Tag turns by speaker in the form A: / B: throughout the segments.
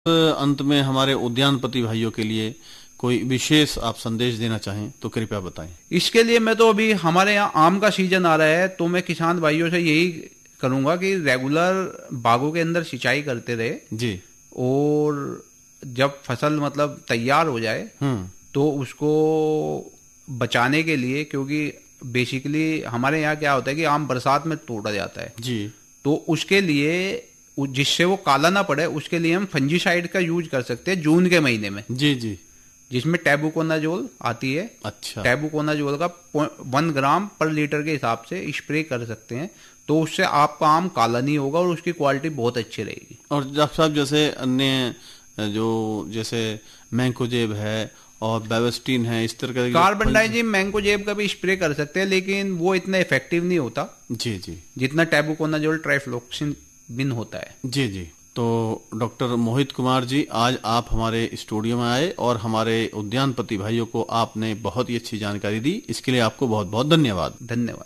A: अंत में हमारे उद्यानपति भाइयों के लिए कोई विशेष आप संदेश देना चाहें तो कृपया बताएं।
B: इसके लिए मैं तो अभी हमारे यहाँ आम का सीजन आ रहा है, तो मैं किसान भाइयों से यही करूंगा कि रेगुलर बागों के अंदर सिंचाई करते रहे
A: जी।
B: और जब फसल मतलब तैयार हो जाए तो उसको बचाने के लिए, क्योंकि बेसिकली हमारे यहाँ क्या होता है कि आम बरसात में तोड़ा जाता है
A: जी,
B: तो उसके लिए जिससे वो काला ना पड़े उसके लिए हम फंजीसाइड का यूज कर सकते हैं जून के महीने में।
A: जी जी,
B: जिसमें टैबुकोनाजोल आती है।
A: अच्छा।
B: टैबुकोनाजोल का 1 ग्राम पर लीटर के हिसाब से स्प्रे कर सकते हैं, तो उससे आपका आम काला नहीं होगा और उसकी क्वालिटी बहुत अच्छी रहेगी।
A: और डॉक्टर साहब जैसे अन्य जो जैसे मैंकोजेब है और बेवस्टीन है, इस तरह का
B: कार्बनडाइजिम मैंकोजेब का भी स्प्रे कर सकते हैं, लेकिन वो इतना इफेक्टिव नहीं होता
A: जी जी
B: जितना टैबुकोनाजोल ट्राइफ्लोक्सिन बिन होता है।
A: जी जी। तो डॉक्टर मोहित कुमार जी, आज आप हमारे स्टूडियो में आए और हमारे उद्यानपति भाइयों को आपने बहुत ही अच्छी जानकारी दी, इसके लिए आपको बहुत बहुत धन्यवाद।
B: धन्यवाद।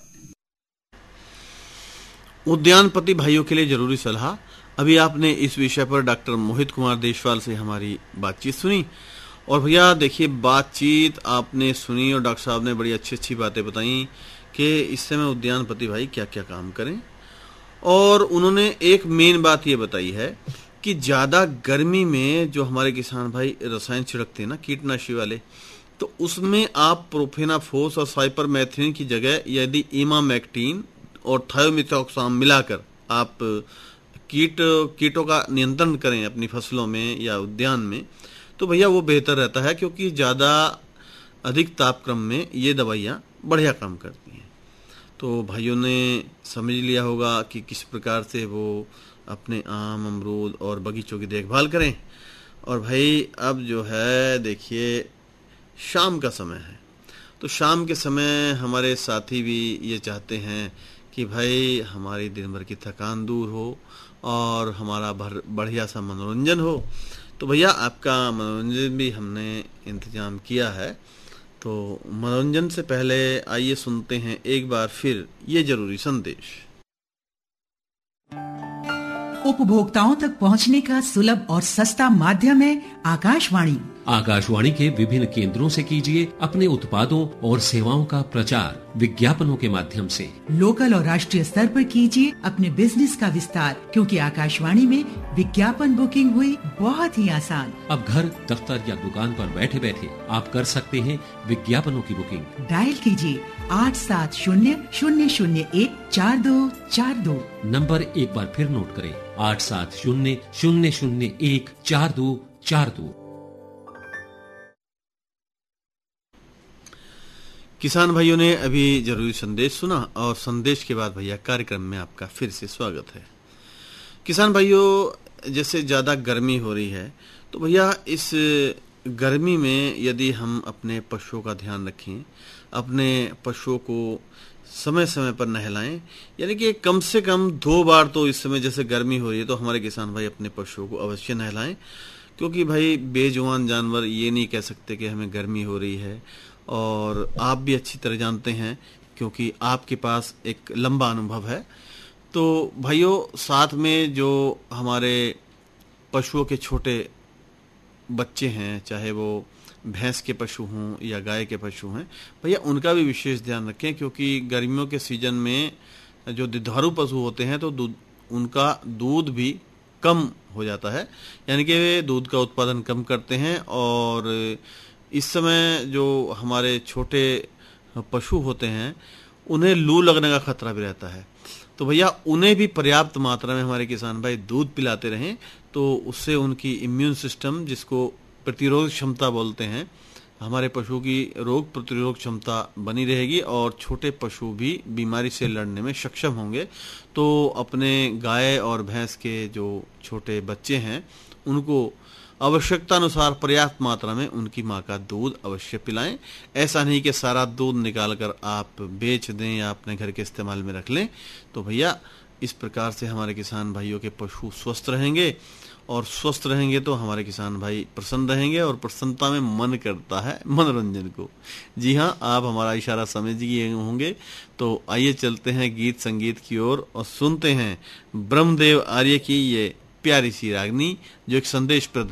A: उद्यानपति भाइयों के लिए जरूरी सलाह। अभी आपने इस विषय पर डॉक्टर मोहित कुमार देशवाल से हमारी बातचीत सुनी। और भैया देखिए, बातचीत आपने सुनी और डॉक्टर साहब ने बड़ी अच्छी अच्छी बातें बताई कि इस समय उद्यानपति भाई क्या क्या काम करें। और उन्होंने एक मेन बात ये बताई है कि ज्यादा गर्मी में जो हमारे किसान भाई रसायन छिड़कते हैं ना, कीटनाशी वाले, तो उसमें आप प्रोफेनाफोस और साइपरमेथ्रिन की जगह यदि इमामेक्टिन और थायोमिथॉक्साम मिलाकर आप कीटों का नियंत्रण करें अपनी फसलों में या उद्यान में, तो भैया वो बेहतर रहता है, क्योंकि ज्यादा अधिक तापक्रम में ये दवाइयाँ बढ़िया काम करती हैं। तो भाइयों ने समझ लिया होगा कि किस प्रकार से वो अपने आम, अमरूद और बगीचों की देखभाल करें। और भाई अब जो है देखिए, शाम का समय है, तो शाम के समय हमारे साथी भी ये चाहते हैं कि भाई हमारी दिन भर की थकान दूर हो और हमारा बढ़िया सा मनोरंजन हो। तो भैया आपका मनोरंजन भी हमने इंतजाम किया है। तो मनोरंजन से पहले आइए सुनते हैं एक बार फिर ये जरूरी संदेश।
C: उपभोक्ताओं तक पहुंचने का सुलभ और सस्ता माध्यम है आकाशवाणी।
D: आकाशवाणी के विभिन्न केंद्रों से कीजिए अपने उत्पादों और सेवाओं का प्रचार विज्ञापनों के माध्यम से।
C: लोकल और राष्ट्रीय स्तर पर कीजिए अपने बिजनेस का विस्तार, क्योंकि आकाशवाणी में विज्ञापन बुकिंग हुई बहुत ही आसान।
D: अब घर, दफ्तर या दुकान पर बैठे बैठे आप कर सकते हैं विज्ञापनों की बुकिंग।
C: डायल कीजिए 8700014242।
D: नंबर एक बार फिर नोट करें, 8700014242।
A: किसान भाइयों ने अभी जरूरी संदेश सुना और संदेश के बाद भैया कार्यक्रम में आपका फिर से स्वागत है। किसान भाइयों, जैसे ज़्यादा गर्मी हो रही है, तो भैया इस गर्मी में यदि हम अपने पशुओं का ध्यान रखें, अपने पशुओं को समय समय पर नहलाएं, यानी कि कम से कम 2 बार तो इस समय जैसे गर्मी हो रही है तो हमारे किसान भाई अपने पशुओं को अवश्य नहलाएं। क्योंकि भाई बेजुबान जानवर ये नहीं कह सकते कि हमें गर्मी हो रही है, और आप भी अच्छी तरह जानते हैं क्योंकि आपके पास एक लंबा अनुभव है। तो भाइयों, साथ में जो हमारे पशुओं के छोटे बच्चे हैं, चाहे वो भैंस के पशु हों या गाय के पशु हैं, भैया उनका भी विशेष ध्यान रखें, क्योंकि गर्मियों के सीजन में जो दुधारू पशु होते हैं तो उनका दूध भी कम हो जाता है, यानी कि वे दूध का उत्पादन कम करते हैं। और इस समय जो हमारे छोटे पशु होते हैं उन्हें लू लगने का खतरा भी रहता है। तो भैया उन्हें भी पर्याप्त मात्रा में हमारे किसान भाई दूध पिलाते रहें, तो उससे उनकी इम्यून सिस्टम, जिसको प्रतिरोध क्षमता बोलते हैं, हमारे पशु की रोग प्रतिरोध क्षमता बनी रहेगी और छोटे पशु भी बीमारी से लड़ने में सक्षम होंगे। तो अपने गाय और भैंस के जो छोटे बच्चे हैं उनको आवश्यकता अनुसार पर्याप्त मात्रा में उनकी माँ का दूध अवश्य पिलाएं। ऐसा नहीं कि सारा दूध निकालकर आप बेच दें या अपने घर के इस्तेमाल में रख लें। तो भैया इस प्रकार से हमारे किसान भाइयों के पशु स्वस्थ रहेंगे, और स्वस्थ रहेंगे तो हमारे किसान भाई प्रसन्न रहेंगे, और प्रसन्नता में मन करता है मनोरंजन को। जी हाँ, आप हमारा इशारा समझ गए होंगे। तो आइए चलते हैं गीत संगीत की ओर और सुनते हैं ब्रह्मदेव आर्य की ये प्यारी सी रागनी, जो एक संदेश